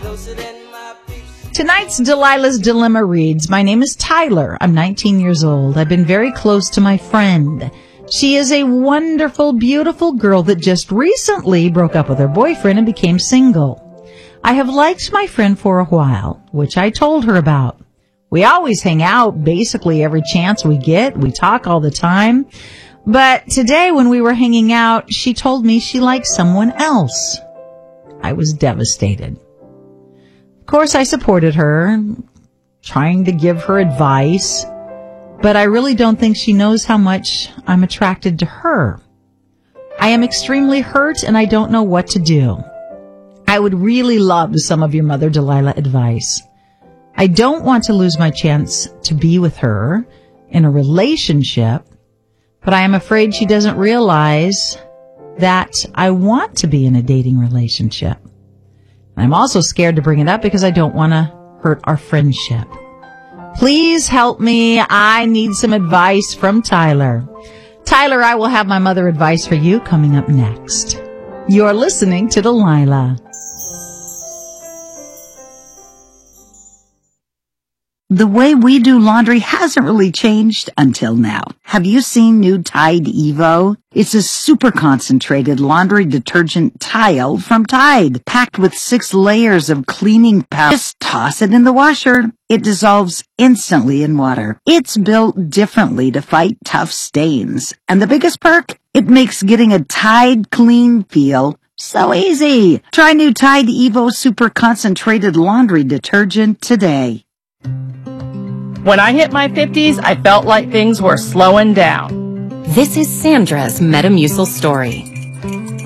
Tonight's Delilah's Dilemma reads, my name is Tyler. I'm 19 years old. I've been very close to my friend. She is a wonderful, beautiful girl that just recently broke up with her boyfriend and became single. I have liked my friend for a while, which I told her about. We always hang out basically every chance we get. We talk all the time. But today when we were hanging out, she told me she likes someone else. I was devastated. Of course, I supported her, trying to give her advice, but I really don't think she knows how much I'm attracted to her. I am extremely hurt and I don't know what to do. I would really love some of your Mother Delilah advice. I don't want to lose my chance to be with her in a relationship, but I am afraid she doesn't realize that I want to be in a dating relationship. I'm also scared to bring it up because I don't want to hurt our friendship. Please help me. I need some advice from Tyler. Tyler, I will have my mother advice for you coming up next. You're listening to Delilah. The way we do laundry hasn't really changed until now. Have you seen new Tide Evo? It's a super concentrated laundry detergent tile from Tide, packed with 6 layers of cleaning powder. Just toss it in the washer. It dissolves instantly in water. It's built differently to fight tough stains. And the biggest perk? It makes getting a Tide clean feel so easy. Try new Tide Evo Super Concentrated Laundry Detergent today. When I hit my 50s, I felt like things were slowing down. This is Sandra's Metamucil story.